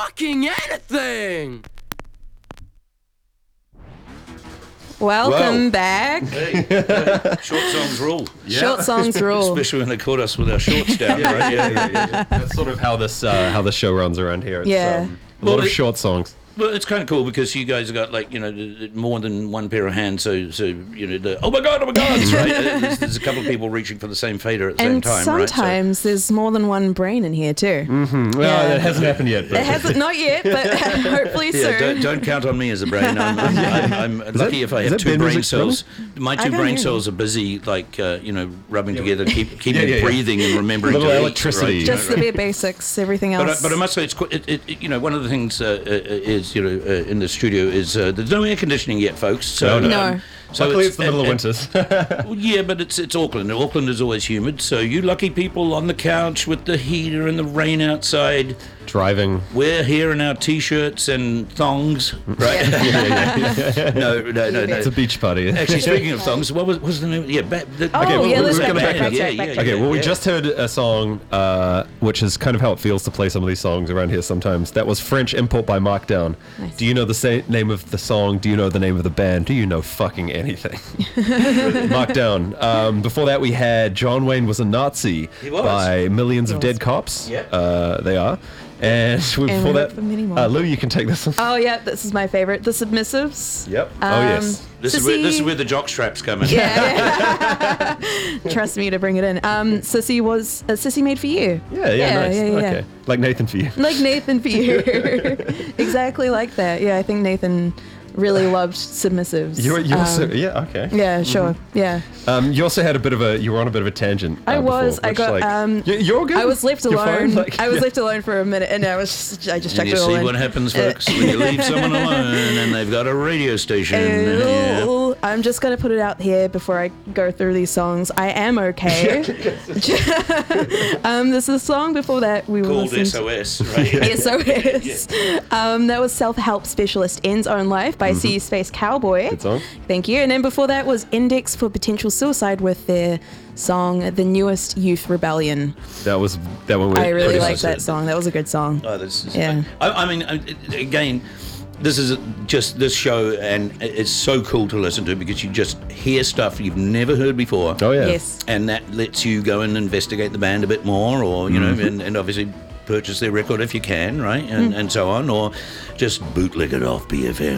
fucking anything! Welcome back. Hey, short songs rule. Yeah. Short songs rule. Especially when they caught us with our shorts down. Right? Yeah. That's sort of how this show runs around here. It's, Yeah. a lot of short songs. Well, it's kind of cool because you guys have got more than one pair of hands. So oh my god, right? There's a couple of people reaching for the same fader at the same And time, sometimes there's more than one brain in here too. Well, that hasn't happened yet. But It hasn't, not yet, but hopefully right? Yeah, soon. don't count on me as a brain. I'm lucky if I have two brain cells. My two can't brain hear cells are busy, rubbing together, keeping Yeah. breathing and remembering Little to eat, electricity. right? Just the bare basics, everything else. But I must say, one of the things is in the studio is there's no air conditioning yet, folks. So, No. So luckily, it's the middle of winters. Yeah, but it's Auckland. Auckland is always humid. So you lucky people on the couch with the heater and the rain outside, Driving. we're here in our t-shirts and thongs, right? No. It's a beach party. Actually, speaking of thongs, what was the name? Yeah, let's we're go gonna back. Okay, well, we just heard a song, which is kind of how it feels to play some of these songs around here sometimes. That was French Import by Markdown. Nice. Do you know the name of the song? Do you know the name of the band? Do you know fucking anything? Markdown. Before that, we had John Wayne Was a Nazi He was. by Millions of Dead Cops. Yep. They are. And before we that, got many more. Lou, you can take this one. Oh yeah, this is my favorite. The Submissives. Yep. Oh, yes. This is where the jock straps come in. Yeah. Trust me to bring it in. Sissy was Sissy Made for You. Yeah, nice. Okay. Like Nathan for you. Like Nathan for You. Exactly like that. Yeah, I think Nathan really loved Submissives. You also, yeah, okay. Yeah, sure. Yeah. You also had you were on a bit of a tangent. I was. Before, I which, got. you're good. I was left You're fine? alone. Like, I was left alone for a minute, and I just And chucked you it all see in. what happens, folks, when you leave someone alone and they've got a radio station. Yeah. Oh, I'm just gonna put it out here before I go through these songs. I am okay. This is a song before that we were Called listening SOS, right? SOS. That was Self-Help Specialist Ends Own Life by C Space Cowboy. Good song. Thank you. And then before that was Index for Potential Suicide with their song The Newest Youth Rebellion. that one. I really like much that it. song. That was a good song. Oh, this is, Yeah. I mean, again, this is just this show, and it's so cool to listen to because you just hear stuff you've never heard before. Oh yeah. Yes. And that lets you go and investigate the band a bit more, or and obviously purchase their record if you can, right, and so on, or just bootleg it off BFM.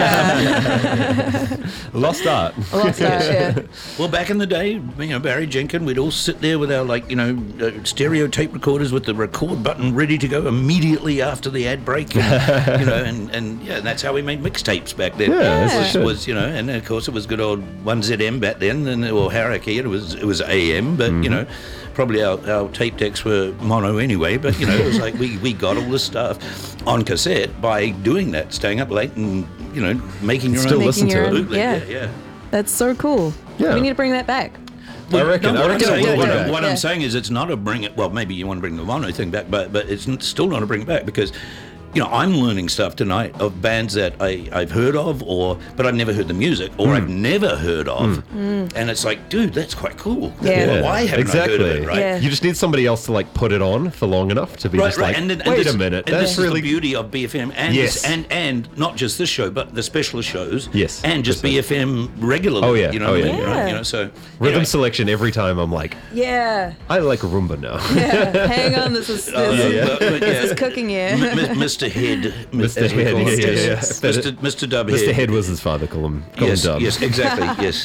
Lost art. Lost that, yeah. Well, back in the day, Barry Jenkins, we'd all sit there with our stereo tape recorders with the record button ready to go immediately after the ad break, and, and that's how we made mixtapes back then. Yeah, that's good. Was and of course it was good old 1ZM back then, or Haraki. It was AM, but probably our tape decks were mono anyway. But it was like we got all this stuff on cassette by doing that, staying up late and making your Still own. listen Making your to it. own- bootleg. yeah. That's so cool. Yeah. We need to bring that back. I reckon. No, I reckon do it, we'll do it, be do it. back. what Yeah. I'm saying is it's not a bring it. Well, maybe you want to bring the mono thing back, but it's still not a bring it back because I'm learning stuff tonight of bands that I've heard of, but I've never heard the music, or I've never heard of, and it's like, dude, that's quite cool. Yeah. Well, why haven't I heard of it? Right. Yeah. You just need somebody else to put it on for long enough to be Right, just right. like, And wait this, a minute, and that's this really is the beauty of BFM, and Yes. and not just this show, but the specialist shows, Yes, and just precisely. BFM regularly. Oh, yeah. You know Oh, what I yeah. mean? Yeah. Right? So rhythm anyway. selection every time. I'm like, Yeah. I like Roomba now. Yeah. Hang on, this is this is cooking here. Mr. Head, Mr. as we Head, call it. yeah. Mr. Dubhead. Mr. Head was his father. Call him Yes, Dub. yes, exactly. Yes,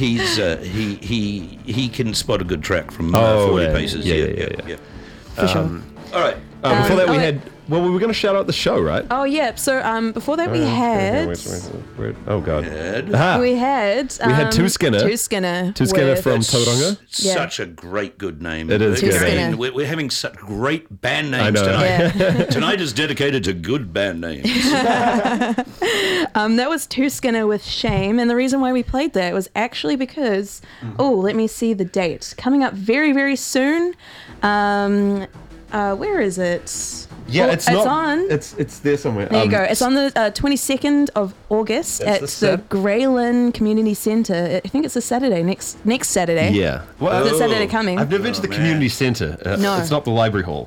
he can spot a good track from 40 yeah. paces. Yeah. For sure. All right. Before that, we oh, had. Well, we were going to shout out the show, right? Oh yeah. So before that we had Wait. Oh God. Ed. Aha. we had Two Skinner. Two Skinner. Two Skinner with- from Tauranga. Yeah. Such a great good name. It is Two good. Skinner. I mean, we're having such great band names know. tonight. Yeah. Tonight is dedicated to good band names. That was Two Skinner with Shame, and the reason why we played that was actually because let me see the date coming up very very soon. Where is it? Yeah, Well, it's not. on. It's there somewhere. There you go. It's on the 22nd of August at That's the the Greyland Community Centre. I think it's a Saturday, next Saturday. Yeah. Well, The Saturday coming. I've never been to the man. community centre. No. It's not the library hall.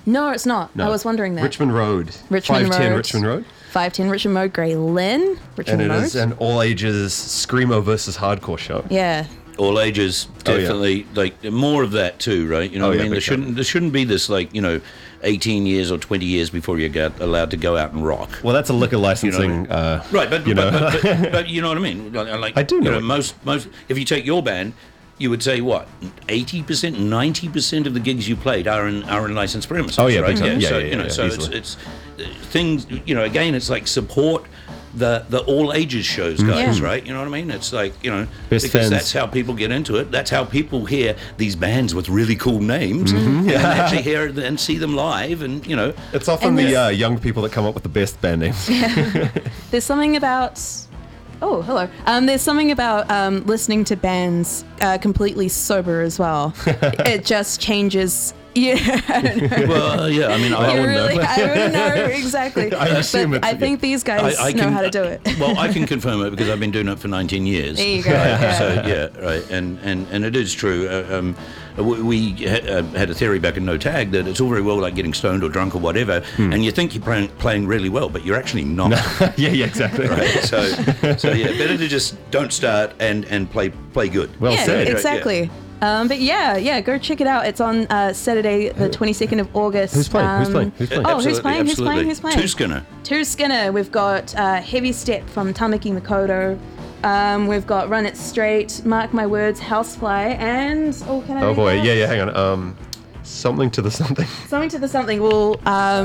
No, it's not. No. I was wondering that. Richmond Road. Richmond 510 Road. Richmond Road. 510 Richmond Road, Grey Lynn, Richmond And it Road. is an all-ages Screamo versus hardcore show. Yeah. All ages, Oh, yeah. definitely. Like more of that too, right? You know Oh, what yeah, I mean? big time. There shouldn't be this 18 years or 20 years before you get allowed to go out and rock. Well, that's a liquor licensing. Right, but you know. but you know what I mean. Like I do know You it. most if you take your band, you would say what 80%, 90% of the gigs you played are in licensed premises. Oh, yeah, right? big time. Yeah, so yeah, you know, yeah, so easily. it's things. You know, again, it's like support the all ages shows, guys. Yeah. Right? You know what I mean? It's like Best because fans. that's how people get into it. That's how people hear these bands with really cool names and actually hear and see them live, and It's often And the there's- young people that come up with the best band names. There's something about. Oh, hello. There's something about listening to bands completely sober as well. It just changes. Yeah, I don't know. Well, yeah. I mean, I You wouldn't know. really, I wouldn't know exactly. I assume but it's- I think these guys know how to do it. Well, I can confirm it because I've been doing it for 19 years. There you go. Right, Yeah. So yeah, right, and it is true. We had a theory back in No Tag that it's all very well like getting stoned or drunk or whatever, and you think you're playing really well, but you're actually not. yeah, exactly. Right. So yeah, better to just don't start and play good. Well Yeah, said. exactly. But yeah, go check it out. It's on Saturday, the 22nd of August. Who's playing? Who's playing? Who's playing? Oh, who's Absolutely, playing? Who's absolutely. playing? Who's playing? Two Skinner. Two Skinner. We've got Heavy Step from Tamaki Makoto. We've got Run It Straight, Mark My Words, Housefly, and can I Oh read boy, that? yeah, hang on. Something to the something. Something to the something. We'll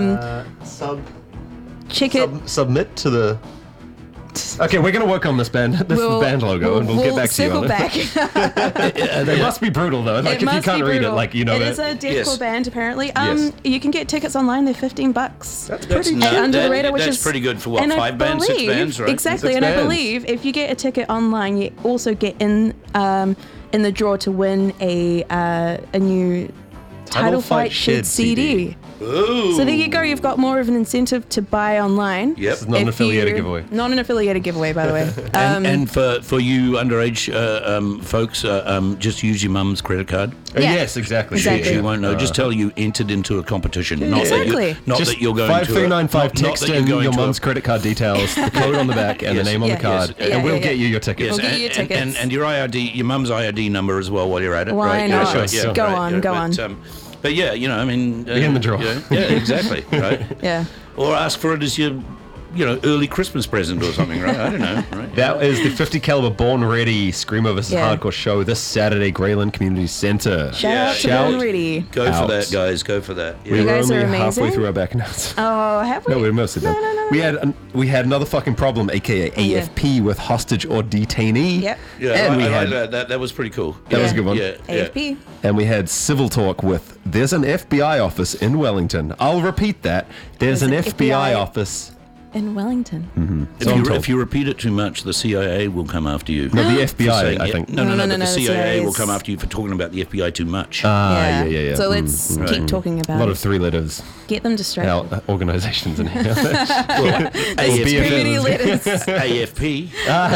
check it. Submit to the. Okay, we're gonna work on this band band logo, and we'll get back to you circle on back. it. They must be brutal though. Like It if you must can't be read it, brutal. like It is that. a deathcore Yes. band apparently. Yes. You can get tickets online. They're $15. That's pretty That's cheap. Under the radar, which that's is pretty good for what, and I 5 bands, 6 believe- bands, right? Exactly, 6 and I bands. believe if you get a ticket online, you also get in the draw to win a new Title Fight Shed CD. Ooh. So there you go. You've got more of an incentive to buy online. Yep. This is not an If affiliated you- giveaway. Not an affiliated giveaway, by the way. And for you underage folks, just use your mum's credit card. Yeah. Yes, exactly. Exactly. She won't know. Just tell you entered into a competition. Not Exactly. that you're going to. 5395. Text that you're in going your to mum's credit card details, the code on the back, and Yes. the name on the Yeah. card, Yes. and we'll Yeah. get you your ticket. Yes, We'll get you tickets. and your IRD, your mum's IRD number as well while you're at it. Why right? not? Yeah, Sure. Go on, go on. But yeah, I mean, Be in the draw. Yeah, exactly. Right. Yeah. Or ask for it as your, early Christmas present or something, right? I don't know. Right. That is the 50 caliber Born Ready Screamo vs. Yeah. Hardcore show this Saturday, Greyland Community Centre. Shout out to Born Ready. Go out. for that, guys. Go for that. Yeah. We were guys only are halfway amazing. through our back notes. Oh, have we? No, we're mostly done. No. We had another fucking problem, aka yeah. AFP with hostage or detainee. Yep. Yeah, And we I had like that. That was pretty cool. That was a good one. Yeah, AFP. and we had civil talk with there's an FBI office in Wellington. I'll repeat that. There's an FBI office. In Wellington. If So I'm you, told. if you repeat it too much, the CIA will come after you. No, the For FBI, saying I it. think. No, No, but the the CIA CIA will is- come after you for talking about the FBI too much. Yeah. So let's keep talking A about lot it. of 3 letters. Get them distracted. Organizations in here. Well, Too many AFP. letters. AFP.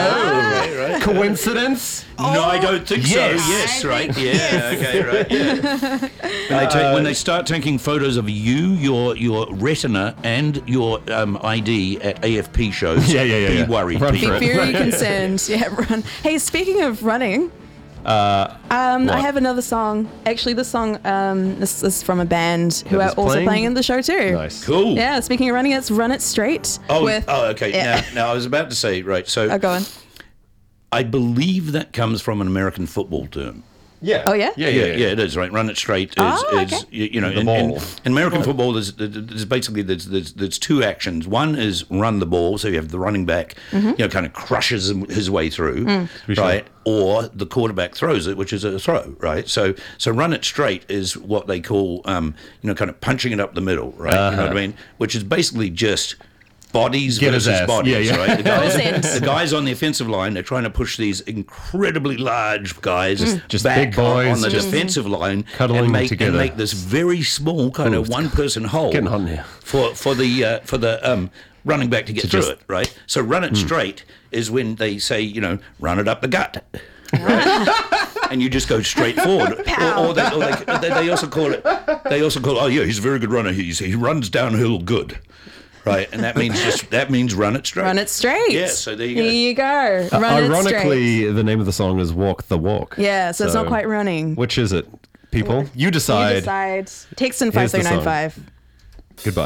Coincidence? No, I don't think yes. so. Yes, I right. think Yeah. Okay. Right. Yeah. When they start taking photos of you, your retina, and your ID at AFP shows, be worried. Run people. for Be it. very concerned. Yeah, run. Hey, speaking of running, I have another song. Actually, this song, this is from a band who That are is also playing? playing in the show too. Nice. Cool. Yeah, speaking of running, it's Run It Straight. with, Okay. Yeah. Now, I was about to say, right. So, Oh, go on. I believe that comes from an American football term. Yeah. Oh, yeah? Yeah, it is right. Run it straight is, Okay. in ball. American football. There's basically there's 2 actions. One is run the ball, so you have the running back, kind of crushes his way through, right? Or the quarterback throws it, which is a throw, right? So run it straight is what they call, kind of punching it up the middle, right? You know what I mean? Which is basically just bodies Get his versus ass. bodies, Yeah. right? Both ends. The guys on the offensive line, they're trying to push these incredibly large guys Just back big boys, on the just defensive line cuddling and together. make this very small kind of one-person hole Getting hot in here. for the running back to get through just- it, right? So run it straight is when they say, run it up the gut. and you just go straight forward. or they also call it. Oh yeah, he's a very good runner. He runs downhill good. Right, and that means run it straight. Run it straight. Yeah, so there you go. There you go. Run it straight. Ironically, the name of the song is Walk the Walk. Yeah, so it's not quite running. Which is it, people? You decide. You decide. Takes in Here's the song. 5395. Goodbye.